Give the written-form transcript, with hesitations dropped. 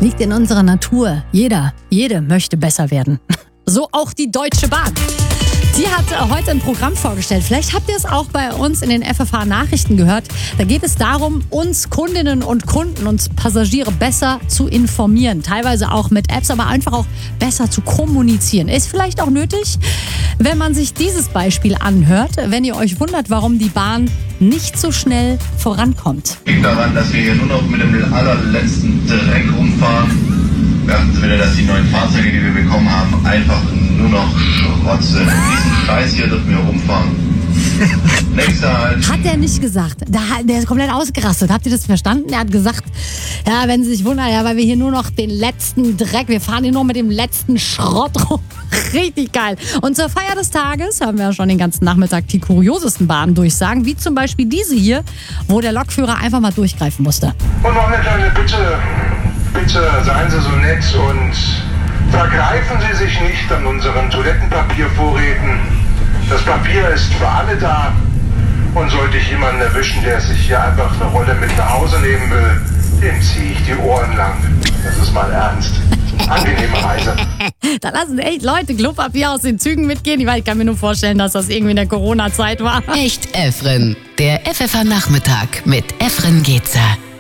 liegt in unserer Natur. Jede möchte besser werden. So auch die Deutsche Bahn. Die hat heute ein Programm vorgestellt. Vielleicht habt ihr es auch bei uns in den FFH-Nachrichten gehört. Da geht es darum, uns Kundinnen und Kunden, uns Passagiere besser zu informieren. Teilweise auch mit Apps, aber einfach auch besser zu kommunizieren. Ist vielleicht auch nötig, wenn man sich dieses Beispiel anhört, wenn ihr euch wundert, warum die Bahn nicht so schnell vorankommt. Liegt daran, dass wir hier nur noch mit dem allerletzten Dreck rumfahren. Beachten Sie bitte, dass die neuen Fahrzeuge, die wir bekommen haben, einfach nur noch Schrott sind. Diesen Scheiß hier dürfen wir rumfahren. Nächster Halt. Hat der nicht gesagt. Der ist komplett ausgerastet. Habt ihr das verstanden? Er hat gesagt, ja, wenn Sie sich wundern, ja, weil wir hier nur noch den letzten Dreck, wir fahren hier nur mit dem letzten Schrott rum. Richtig geil. Und zur Feier des Tages haben wir ja schon den ganzen Nachmittag die kuriosesten Bahndurchsagen, wie zum Beispiel diese hier, wo der Lokführer einfach mal durchgreifen musste. Und noch eine kleine Bitte. Bitte seien Sie so nett und vergreifen Sie sich nicht an unseren Toilettenpapiervorräten. Das Papier ist für alle da. Und sollte ich jemanden erwischen, der sich hier einfach eine Rolle mit nach Hause nehmen will, dem ziehe ich die Ohren lang. Das ist mal ernst. Angenehme Reise. Da lassen echt Leute Klopapier aus den Zügen mitgehen. Ich kann mir nur vorstellen, dass das irgendwie in der Corona-Zeit war. Echt Efren. Der FFH-Nachmittag mit Efren Getzer.